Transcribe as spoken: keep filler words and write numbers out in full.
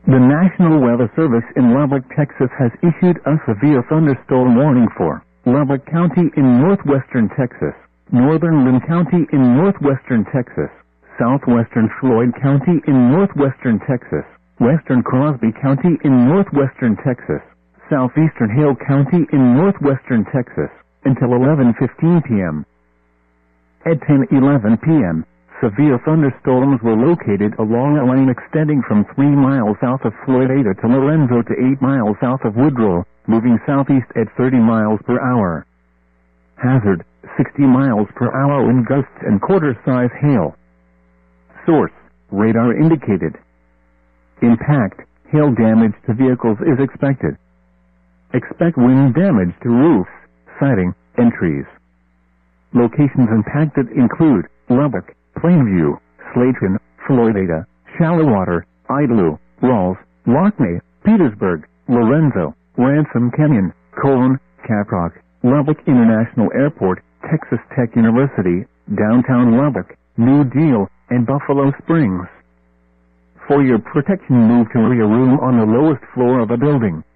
The National Weather Service in Lubbock, Texas has issued a severe thunderstorm warning for Lubbock County in northwestern Texas, northern Lynn County in northwestern Texas, southwestern Floyd County in northwestern Texas, western Crosby County in northwestern Texas, southeastern Hale County in northwestern Texas, until eleven fifteen p m At ten eleven p m, severe thunderstorms were located along a line extending from three miles south of Floyd to Lorenzo to eight miles south of Woodrow, moving southeast at thirty miles per hour. Hazard, sixty miles per hour wind gusts and quarter-size hail. Source, radar indicated. Impact, hail damage to vehicles is expected. Expect wind damage to roofs, siding, and trees. Locations impacted include Lubbock, Plainview, Slayton, Floydada, Shallowater, Idlew, Rawls, Lockney, Petersburg, Lorenzo, Ransom Canyon, Colon, Caprock, Lubbock International Airport, Texas Tech University, downtown Lubbock, New Deal, and Buffalo Springs. For your protection, move to a room on the lowest floor of a building.